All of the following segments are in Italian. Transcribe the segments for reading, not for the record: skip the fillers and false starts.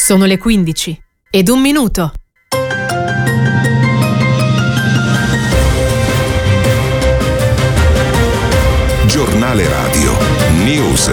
Sono le 15:01. Giornale Radio News.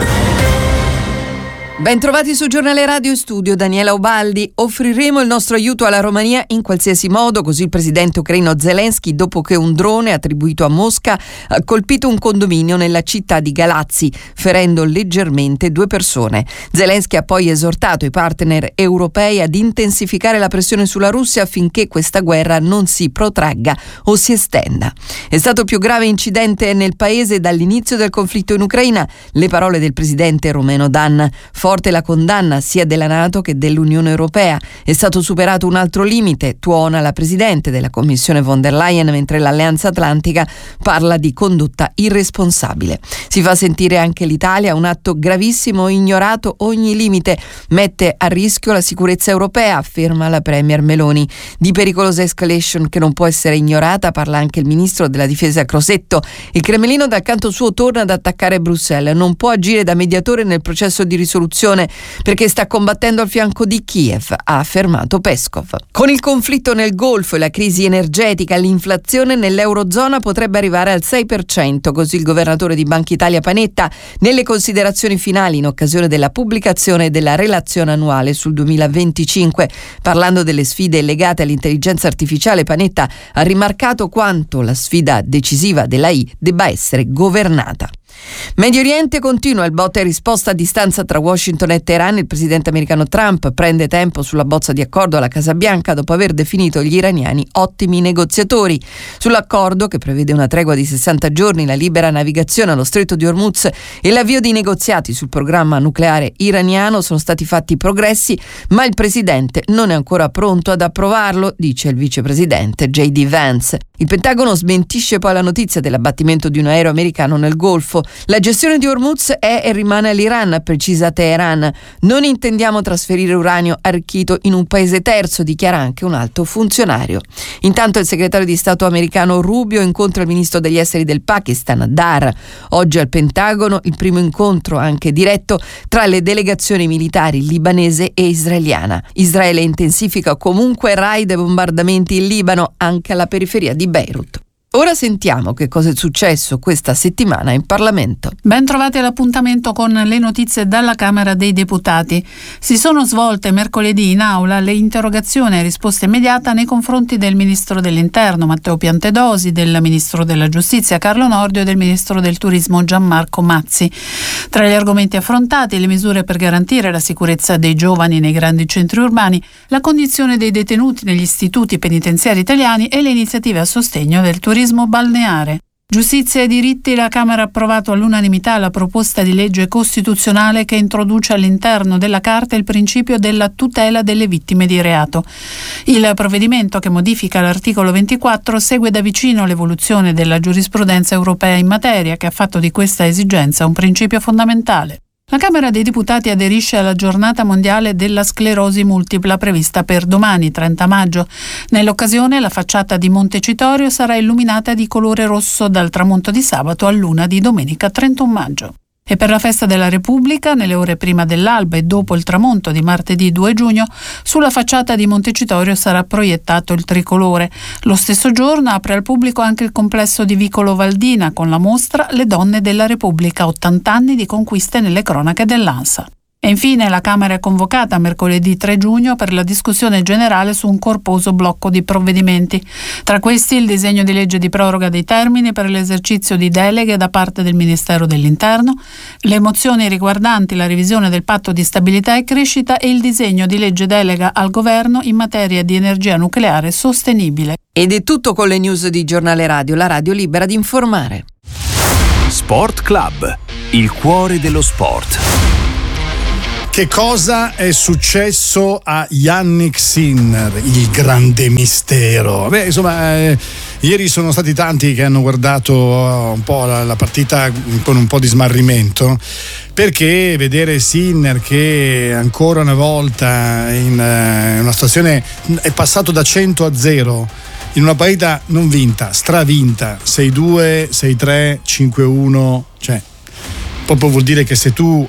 Ben trovati su Giornale Radio Studio, Daniela Ubaldi. Offriremo il nostro aiuto alla Romania in qualsiasi modo, così il presidente ucraino Zelensky, dopo che un drone attribuito a Mosca ha colpito un condominio nella città di Galați, ferendo leggermente 2 persone. Zelensky ha poi esortato i partner europei ad intensificare la pressione sulla Russia affinché questa guerra non si protragga o si estenda. È stato il più grave incidente nel paese dall'inizio del conflitto in Ucraina, le parole del presidente rumeno Dan. Forte la condanna sia della NATO che dell'Unione Europea. È stato superato un altro limite, tuona la presidente della Commissione von der Leyen, mentre l'Alleanza Atlantica parla di condotta irresponsabile. Si fa sentire anche l'Italia, un atto gravissimo, ignorato ogni limite, mette a rischio la sicurezza europea, afferma la premier Meloni. Di pericolosa escalation che non può essere ignorata parla anche il ministro della difesa Crosetto. Il Cremlino dal canto suo torna ad attaccare Bruxelles, non può agire da mediatore nel processo di risoluzione perché sta combattendo al fianco di Kiev, ha affermato Peskov. Con il conflitto nel Golfo e la crisi energetica, l'inflazione nell'Eurozona potrebbe arrivare al 6%, così il governatore di Banca Italia Panetta nelle considerazioni finali in occasione della pubblicazione della relazione annuale sul 2025. Parlando delle sfide legate all'intelligenza artificiale, Panetta ha rimarcato quanto la sfida decisiva dell'AI debba essere governata. Medio Oriente continua il botta e risposta a distanza tra Washington e Teheran. Il presidente americano Trump prende tempo sulla bozza di accordo alla Casa Bianca dopo aver definito gli iraniani ottimi negoziatori. Sull'accordo, che prevede una tregua di 60 giorni, la libera navigazione allo stretto di Hormuz e l'avvio di negoziati sul programma nucleare iraniano, sono stati fatti progressi, ma il presidente non è ancora pronto ad approvarlo, dice il vicepresidente J.D. Vance. Il Pentagono smentisce poi la notizia dell'abbattimento di un aereo americano nel Golfo. La gestione di Hormuz è e rimane all'Iran, precisa Teheran. Non intendiamo trasferire uranio arricchito in un paese terzo, dichiara anche un alto funzionario. Intanto il segretario di Stato americano Rubio incontra il ministro degli esteri del Pakistan, Dar. Oggi al Pentagono il primo incontro, anche diretto, tra le delegazioni militari libanese e israeliana. Israele intensifica comunque raid e bombardamenti in Libano, anche alla periferia di Beirut. Ora sentiamo che cosa è successo questa settimana in Parlamento. Ben trovati all'appuntamento con le notizie dalla Camera dei Deputati. Si sono svolte mercoledì in aula le interrogazioni e risposta immediata nei confronti del Ministro dell'Interno Matteo Piantedosi, del Ministro della Giustizia Carlo Nordio e del Ministro del Turismo Gianmarco Mazzi. Tra gli argomenti affrontati, le misure per garantire la sicurezza dei giovani nei grandi centri urbani, la condizione dei detenuti negli istituti penitenziari italiani e le iniziative a sostegno del turismo balneare. Giustizia e diritti, la Camera ha approvato all'unanimità la proposta di legge costituzionale che introduce all'interno della Carta il principio della tutela delle vittime di reato. Il provvedimento, che modifica l'articolo 24, segue da vicino l'evoluzione della giurisprudenza europea in materia, che ha fatto di questa esigenza un principio fondamentale. La Camera dei Deputati aderisce alla giornata mondiale della sclerosi multipla prevista per domani, 30 maggio. Nell'occasione la facciata di Montecitorio sarà illuminata di colore rosso dal tramonto di sabato all'una di domenica 31 maggio. E per la festa della Repubblica, nelle ore prima dell'alba e dopo il tramonto di martedì 2 giugno, sulla facciata di Montecitorio sarà proiettato il tricolore. Lo stesso giorno apre al pubblico anche il complesso di Vicolo Valdina con la mostra Le donne della Repubblica, 80 anni di conquiste nelle cronache dell'ANSA. E infine la Camera è convocata mercoledì 3 giugno per la discussione generale su un corposo blocco di provvedimenti. Tra questi il disegno di legge di proroga dei termini per l'esercizio di deleghe da parte del Ministero dell'Interno, le mozioni riguardanti la revisione del patto di stabilità e crescita e il disegno di legge delega al governo in materia di energia nucleare sostenibile. Ed è tutto con le news di Giornale Radio, la radio libera di informare. Sport Club, il cuore dello sport. Che cosa è successo a Jannik Sinner, il grande mistero? Beh, insomma, ieri sono stati tanti che hanno guardato un po' la partita con un po' di smarrimento, perché vedere Sinner che ancora una volta in una situazione è passato da 100 a 0 in una partita non vinta, stravinta, 6-2, 6-3, 5-1, cioè proprio vuol dire che se tu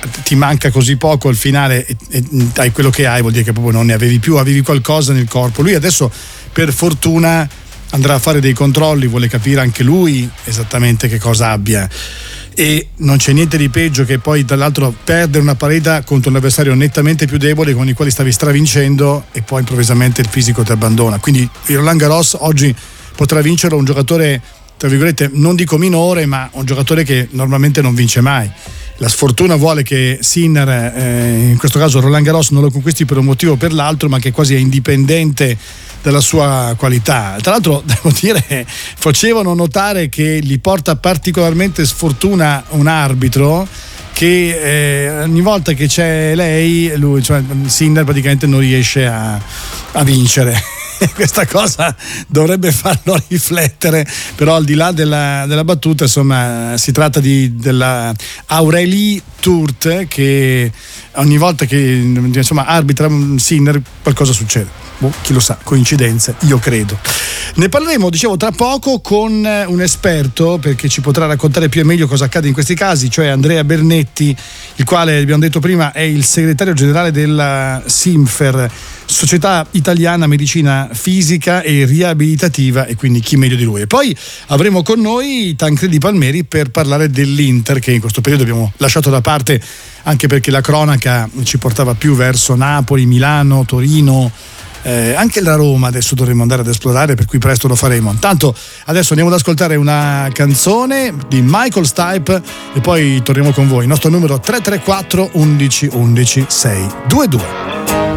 ti manca così poco al finale e hai quello che hai, vuol dire che proprio non ne avevi più, avevi qualcosa nel corpo. Lui adesso per fortuna andrà a fare dei controlli, vuole capire anche lui esattamente che cosa abbia, e non c'è niente di peggio che poi tra l'altro perdere una partita contro un avversario nettamente più debole con i quali stavi stravincendo e poi improvvisamente il fisico ti abbandona. Quindi il Roland Garros oggi potrà vincerlo un giocatore, tra virgolette, non dico minore, ma un giocatore che normalmente non vince mai. La sfortuna vuole che Sinner, in questo caso Roland Garros, non lo conquisti per un motivo o per l'altro, ma che quasi è indipendente dalla sua qualità. Tra l'altro devo dire, facevano notare che gli porta particolarmente sfortuna un arbitro, che ogni volta che c'è lei, lui, cioè Sinner, praticamente non riesce a vincere. Questa cosa dovrebbe farlo riflettere, però al di là della battuta, insomma, si tratta della Aurélie Tourt, che ogni volta che insomma arbitra Sinner qualcosa succede. Chi lo sa, coincidenze, io credo. Ne parleremo, dicevo, tra poco con un esperto, perché ci potrà raccontare più e meglio cosa accade in questi casi, cioè Andrea Bernetti, il quale, abbiamo detto prima, è il segretario generale della SIMFER, Società Italiana Medicina Fisica e Riabilitativa, e quindi chi meglio di lui. E poi avremo con noi Tancredi Palmeri per parlare dell'Inter, che in questo periodo abbiamo lasciato da parte anche perché la cronaca ci portava più verso Napoli, Milano, Torino, anche la Roma adesso dovremo andare ad esplorare, per cui presto lo faremo. Intanto adesso andiamo ad ascoltare una canzone di Michael Stipe e poi torniamo con voi. Il nostro numero 334 11 11 622.